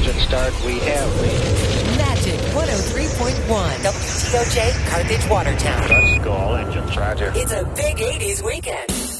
engine start. We have the Magic 103.1 WTOJ Carthage Watertown. Let's go. All engines. Roger. It's a big 80s weekend.